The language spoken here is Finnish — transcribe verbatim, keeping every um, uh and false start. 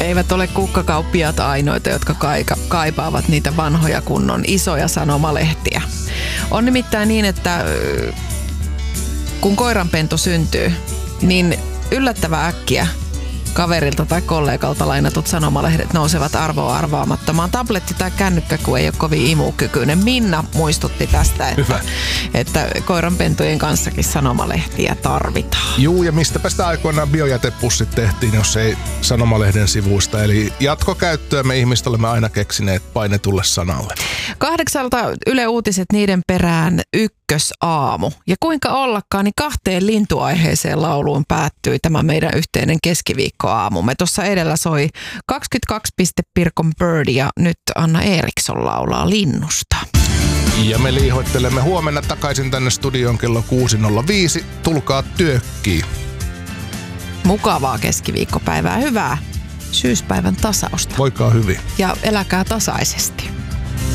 Eivät ole kukkakauppiaat ainoita, jotka kaika, kaipaavat niitä vanhoja kunnon isoja sanomalehtiä. On nimittäin niin, että kun koiranpentu syntyy, niin yllättävän äkkiä kaverilta tai kollegalta lainatut sanomalehdet nousevat arvoa arvaamattomaan. Tabletti tai kännykkä, kun ei ole kovin imukykyinen. Minna muistutti tästä, että, että koiranpentujen kanssakin sanomalehtiä tarvitaan. Juu, ja mistäpä sitä aikoinaan biojätepussit tehtiin, jos ei sanomalehden sivuista. Eli jatkokäyttöä me ihmiset olemme aina keksineet painetulle sanalle. Kahdeksalta Yle Uutiset, niiden perään ykkösaamu. Ja kuinka ollakaan, niin kahteen lintuaiheeseen lauluun päättyi tämä meidän yhteinen keskiviikkoaamu. Me tuossa edellä soi kaksikymmentäkaksi piste Pirkon Bird ja nyt Anna Eriksson laulaa linnusta. Ja me liihoittelemme huomenna takaisin tänne studioon kello kuusi nolla viisi. Tulkaa työkkiin. Mukavaa keskiviikkopäivää. Hyvää syyspäivän tasausta. Voikaa hyvin. Ja eläkää tasaisesti.